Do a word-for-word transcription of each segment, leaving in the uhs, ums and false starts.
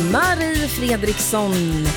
Marie Fredriksson.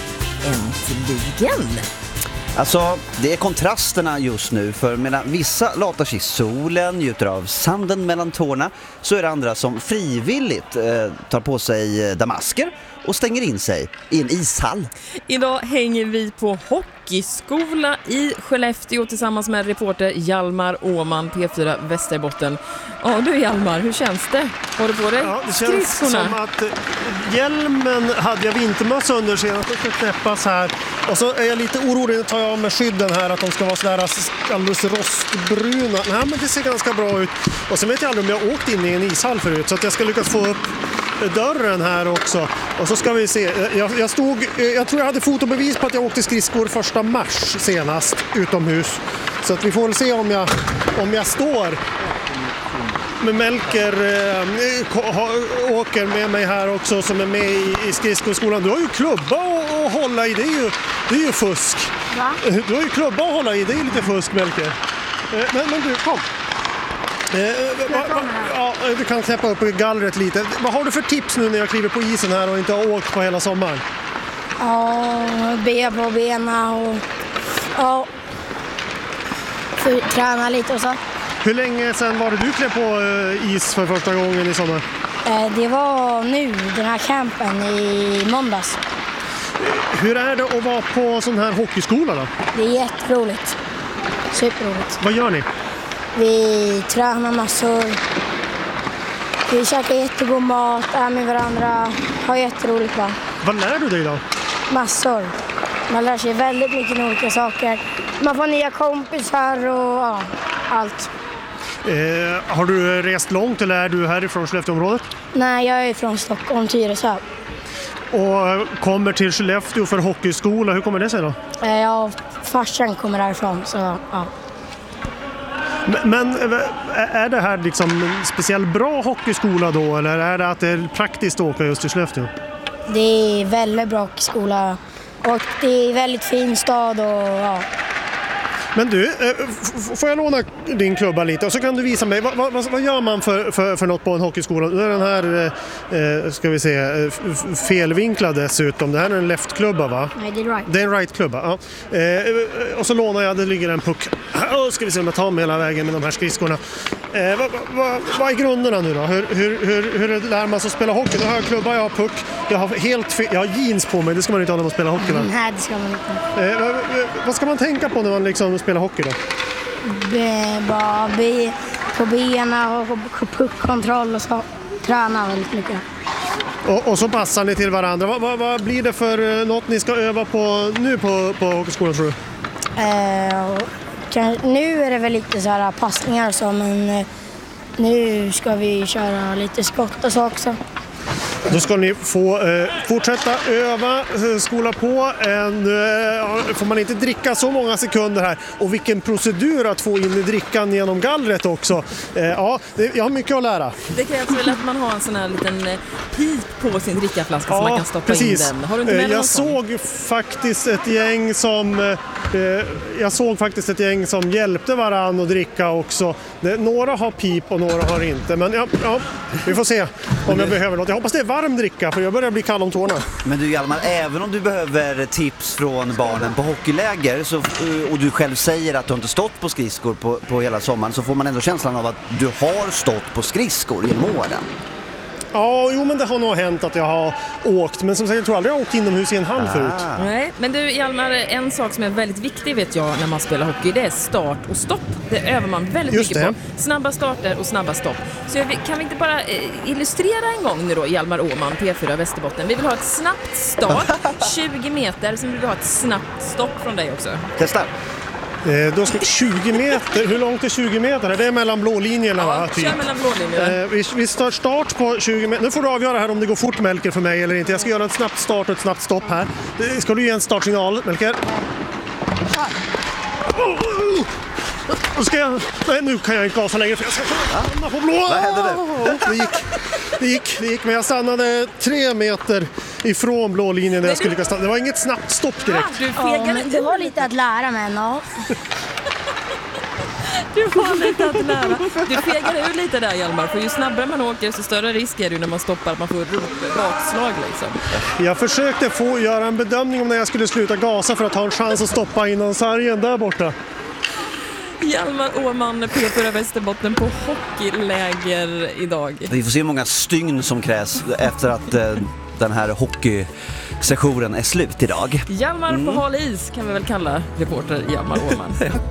Äntligen! Alltså, det är kontrasterna just nu, för medan vissa latar sig i solen, njuter av sanden mellan tårna, så är det andra som frivilligt eh, tar på sig damasker och stänger in sig i en ishall. Idag hänger vi på hockeyskola i Skellefteå tillsammans med reporter Hjalmar Åman, P fyra Västerbotten. Ja du Hjalmar, hur känns det? Har du på dig ja, det känns skridskorna? som att eh, hjälmen hade jag vintermössa under senast, det ska knäppas här. Och så är jag lite orolig att ta av med skydden här, att de ska vara sådär alldeles rostbruna. Nej, men det ser ganska bra ut. Och sen vet jag aldrig om jag åkt in i en ishall förut, så att jag ska lyckas få upp dörren här också. Och så ska vi se, jag, jag stod, jag tror jag hade fotobevis på att jag åkte skridskor första mars senast utomhus. Så att vi får väl se om jag, om jag står. Men Melker äh, åker med mig här också, som är med i, i skridskoskolan. Du har ju klubba att, att hålla i, det är ju, det är ju fusk. Va? Du har ju klubba att hålla i, det är lite fusk Melker. Äh, men, men du, kom. Eh, va, va, ja, du kan knäppa upp gallret lite. Vad har du för tips nu när jag kliver på isen här och inte har åkt på hela sommaren? Ja, be på benen och ja, för, träna lite och så. Hur länge sedan var det du klev på uh, is för första gången i sommar? Eh, det var nu, den här campen i måndags. Hur är det att vara på sån här hockeyskola då? Det är jätteroligt. Superroligt. Vad gör ni? Vi tränar massor. Vi käkar jättegod mat, är med varandra, har jätteroligt bara. Vad lär du dig då? Massor. Man lär sig väldigt mycket olika saker. Man får nya kompisar och ja, allt. Eh, har du rest långt eller är du härifrån Skellefteåområdet? Nej, jag är från Stockholm, Tyresö. Och kommer till Skellefteå för hockeyskola, hur kommer det sig då? Eh, ja, farsan kommer därifrån, så ja. Men, men är det här liksom en speciell bra hockeyskola då, eller är det att det är praktiskt att åka just till Skellefteå? Det är väldigt bra hockeyskola och det är väldigt fin stad och ja. Men du, f- får jag låna din klubba lite och så kan du visa mig, vad, vad, vad gör man för, för, för något på en hockeyskola? Det är den här, eh, ska vi se, f- felvinklad dessutom. Det här är en leftklubba va? Nej, det är right. Det är en right-klubba, ja. Eh, och så lånar jag, det ligger en puck. Oh, ska vi se om jag tar mig hela vägen med de här skridskorna. Eh, vad, vad, vad är grunderna nu då? Hur, hur, hur, hur lär man sig att spela hockey? Nu har jag klubba, jag har puck, jag har, helt fe- jag har jeans på mig, det ska man inte ha när man spelar hockey va? Nej, det ska man inte. Eh, vad, vad ska man tänka på när man liksom spelar hockey då? Be, bara be på benen och puckkontroll och så. Träna väldigt mycket. Och, och så passar ni till varandra. Vad, vad, vad blir det för något ni ska öva på nu på, på hockeyskolan tror du? Eh, kan, nu är det väl lite så här passningar och så, men eh, nu ska vi köra lite skott och så också. Då ska ni få eh, fortsätta öva, eh, skola på. En, eh, får man inte dricka så många sekunder här. Och vilken procedur att få in i drickan genom gallret också. Eh, ja, det, jag har mycket att lära. Det krävs väl att man har en sån här liten eh, pip på sin drickaflaska Ja, så man kan stoppa precis. in den. Har du inte med Eh, dig jag någon sån? såg faktiskt ett gäng som eh, jag såg faktiskt ett gäng som hjälpte varann att dricka också. Det, några har pip och några har inte. Men ja, ja, vi får se om jag behöver något. Jag hoppas det är varm dricka för jag börjar bli kall om tårna. Men du Hjalmar, även om du behöver tips från barnen på hockeyläger så, och du själv säger att du inte stått på skridskor på, på hela sommaren, så får man ändå känslan av att du har stått på skridskor genom åren. Ja, jo men det har nog hänt att jag har åkt. Men som sagt, jag tror aldrig jag har åkt inomhus i en hall förut. Nej, men du Hjalmar, en sak som är väldigt viktig vet jag när man spelar hockey, det är start och stopp. Det övar man väldigt Just mycket det. på. Snabba starter och snabba stopp. Så jag, kan vi inte bara eh, illustrera en gång nu då, Hjalmar Åman, P fyra Västerbotten. Vi vill ha ett snabbt start, tjugo meter, sen vill vi ha ett snabbt stopp från dig också. Testa. Eh, då ska tjugo meter, hur långt är tjugo meter? Det är mellan blålinjerna va? Ja, Typ. kör mellan blålinjerna. Eh, vi, vi start start på tjugo meter. Nu får du avgöra här om det går fort Melker för mig eller inte. Jag ska göra ett snabbt start och ett snabbt stopp här. Eh, ska du ge en startsignal Melker? Då ska jag... Nej, nu kan jag inte gasa längre för jag ska stanna på blå. Vad hände nu? Det gick, det gick, det gick. Men jag stannade tre meter ifrån blålinjen där jag skulle lyckas stanna. Det var inget snabbt stopp direkt. Du Ja, fegade men det var lite att lära mig. Ja. Du har lite att lära. Du fegar ur lite där, Hjalmar, för ju snabbare man åker desto större risk är det när man stoppar att man får bakslag liksom. Jag försökte få göra en bedömning om när jag skulle sluta gasa för att ha en chans att stoppa innan sargen där borta. Hjalmar Åman, P fyra Västerbotten på hockeyläger idag. Vi får se hur många stygn som krävs efter att eh, den här hockeysessionen är slut idag. Hjalmar på hal is kan vi väl kalla reporter Hjalmar Åman.